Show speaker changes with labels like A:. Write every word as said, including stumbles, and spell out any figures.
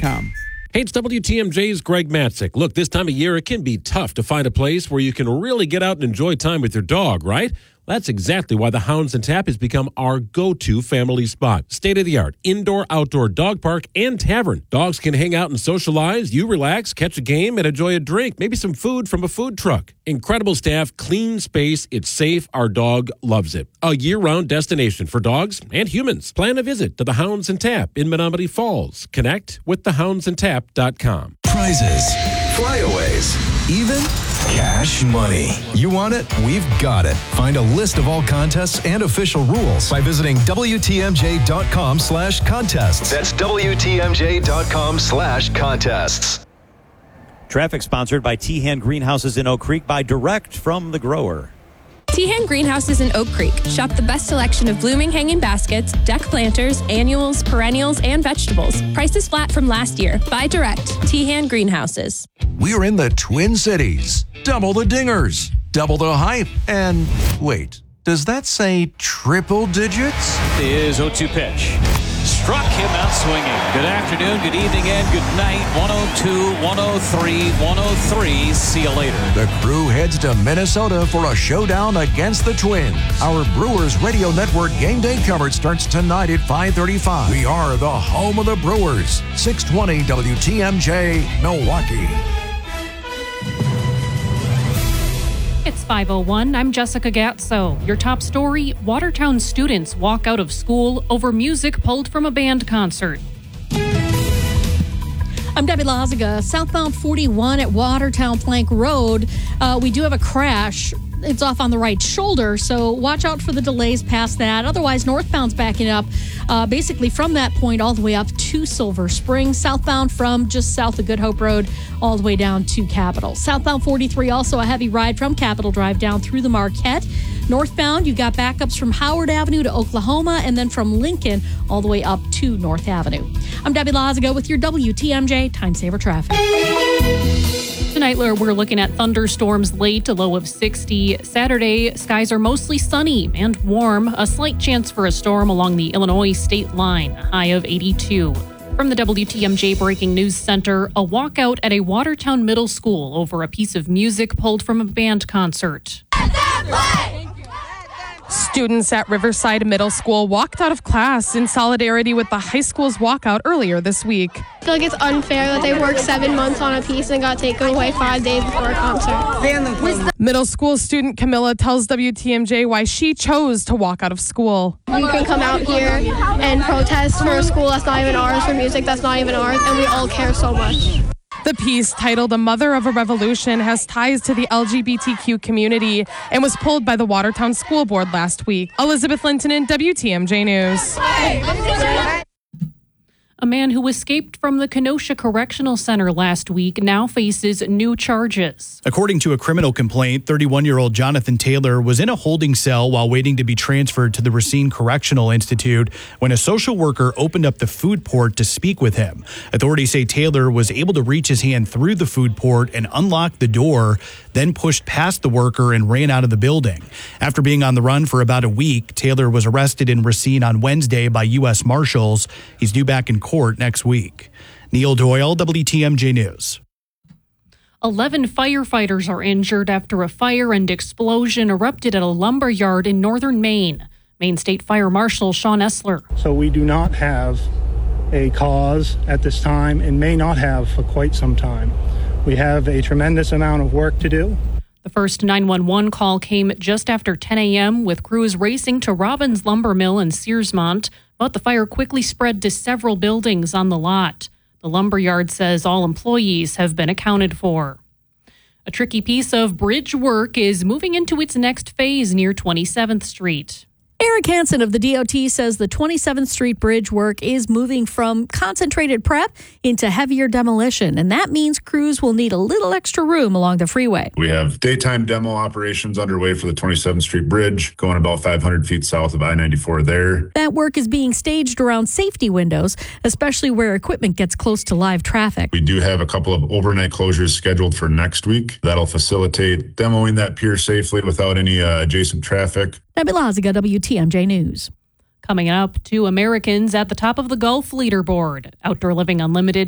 A: com.
B: Hey, it's W T M J's Greg Matzik. Look, this time of year, it can be tough to find a place where you can really get out and enjoy time with your dog, right? That's exactly why the Hounds and Tap has become our go-to family spot. State-of-the-art, indoor-outdoor dog park and tavern. Dogs can hang out and socialize, you relax, catch a game, and enjoy a drink, maybe some food from a food truck. Incredible staff, clean space, it's safe, our dog loves it. A year-round destination for dogs and humans. Plan a visit to the Hounds and Tap in Menomonee Falls. Connect with the hounds and tap dot com.
C: Prizes, flyaways, even cash money. You want it? We've got it. Find a list of all contests and official rules by visiting W T M J dot com slash contests. That's W T M J dot com slash contests.
D: Traffic sponsored by Tehan Greenhouses in Oak Creek by direct from the grower.
E: Tehan Greenhouses in Oak Creek. Shop the best selection of blooming hanging baskets, deck planters, annuals, perennials, and vegetables. Prices flat from last year. Buy direct. Tehan Greenhouses.
F: We're in the Twin Cities. Double the dingers, double the hype, and wait, does that say triple digits?
G: Is oh two pitch. Struck him out swinging. Good afternoon, good evening, and good night. one oh two, one oh three, one oh three. See you later.
F: The crew heads to Minnesota for a showdown against the Twins. Our Brewers Radio Network game day coverage starts tonight at five thirty-five. We are the home of the Brewers. six twenty W T M J, Milwaukee.
H: It's five oh one. I'm Jessica Gatso. Your top story, Watertown students walk out of school over music pulled from a band concert.
I: I'm Debbie Lazaga. Southbound forty-one at Watertown Plank Road. Uh, we do have a crash. It's off on the right shoulder, so watch out for the delays past that. Otherwise, northbound's backing up uh, basically from that point all the way up to Silver Spring. Southbound from just south of Good Hope Road all the way down to Capitol. Southbound forty-three, also a heavy ride from Capitol Drive down through the Marquette. Northbound, you've got backups from Howard Avenue to Oklahoma and then from Lincoln all the way up to North Avenue. I'm Debbie Lazaga with your W T M J Time Saver Traffic.
H: Tonight, we're looking at thunderstorms late, a low of sixty. Saturday, skies are mostly sunny and warm. A slight chance for a storm along the Illinois state line, a high of eighty-two. From the W T M J Breaking News Center, a walkout at a Watertown middle school over a piece of music pulled from a band concert.
J: Students at Riverside Middle School walked out of class in solidarity with the high school's walkout earlier this week.
K: I feel like it's unfair that they worked seven months on a piece and got taken away five days before a concert.
J: Middle school student Camilla tells W T M J why she chose to walk out of school.
K: We can come out here and protest for a school that's not even ours, for music that's not even ours, and we all care so much.
J: The piece, titled A Mother of a Revolution, has ties to the L G B T Q community and was pulled by the Watertown School Board last week. Elizabeth Linton in W T M J News.
H: A man who escaped from the Kenosha Correctional Center last week now faces new charges.
L: According to a criminal complaint, thirty-one-year-old Jonathan Taylor was in a holding cell while waiting to be transferred to the Racine Correctional Institute when a social worker opened up the food port to speak with him. Authorities say Taylor was able to reach his hand through the food port and unlock the door, then pushed past the worker and ran out of the building. After being on the run for about a week, Taylor was arrested in Racine on Wednesday by U S Marshals. He's due back in court next week. Neil Doyle, W T M J News.
H: Eleven firefighters are injured after a fire and explosion erupted at a lumber yard in northern Maine. Maine State Fire Marshal Sean Essler.
M: So we do not have a cause at this time and may not have for quite some time. We have a tremendous amount of work to do.
H: The first nine one one call came just after ten a.m. with crews racing to Robbins Lumber Mill in Searsmont, but the fire quickly spread to several buildings on the lot. The lumberyard says all employees have been accounted for. A tricky piece of bridge work is moving into its next phase near twenty-seventh Street.
I: Eric Hansen of the D O T says the twenty-seventh Street Bridge work is moving from concentrated prep into heavier demolition, and that means crews will need a little extra room along the freeway.
N: We have daytime demo operations underway for the twenty-seventh Street Bridge, going about five hundred feet south of I ninety-four there.
I: That work is being staged around safety windows, especially where equipment gets close to live traffic.
N: We do have a couple of overnight closures scheduled for next week. That'll facilitate demoing that pier safely without any uh, adjacent traffic.
I: Debbie Lazaga, W T M J News.
H: Coming up, two Americans at the top of the Gulf leaderboard. Outdoor Living Unlimited